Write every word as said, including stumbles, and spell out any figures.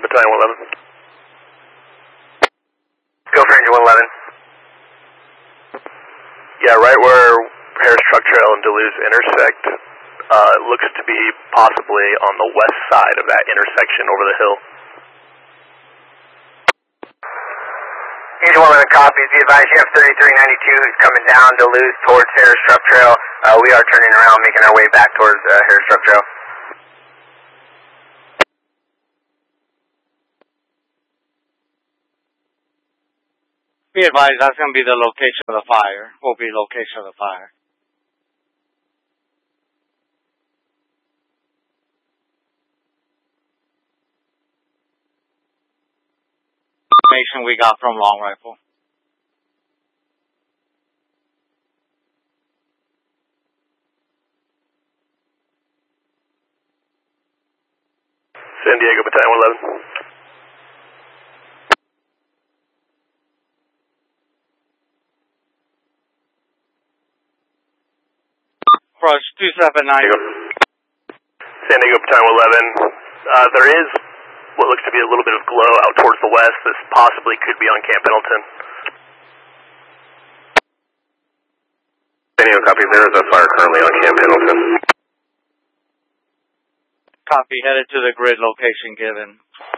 Battalion one eleven. Go for engine one eleven. Yeah, right where Harris Truck Trail and Duluth intersect, uh, it looks to be possibly on the west side of that intersection over the hill. Engine one eleven copies. Be advised, you have thirty-three ninety-two coming down Duluth towards Harris Truck Trail. Uh, we are turning around, making our way back towards uh, Harris Truck Trail. Be advised, that's going to be the location of the fire. Will be location of the fire. Information we got from Long Rifle. San Diego Battalion one eleven. Crush two seven nine. San Diego Battalion one eleven. Uh, there is what looks to be a little bit of glow out towards the west. This possibly could be on Camp Pendleton. San Diego copies. There is a fire currently on Camp Pendleton. Copy, headed to the grid location given.